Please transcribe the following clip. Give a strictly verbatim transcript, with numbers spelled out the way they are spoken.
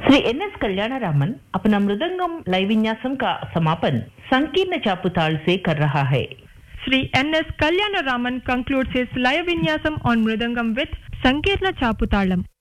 Shri N S Kalyanaraman अपना मृदंगम लय विन्यासम का समापन संकीर्ण चापुताल से कर रहा है. Sri N S Kalyanaraman concludes his Laya Vinyasam on Mridangam with Sankirna Chaputalam.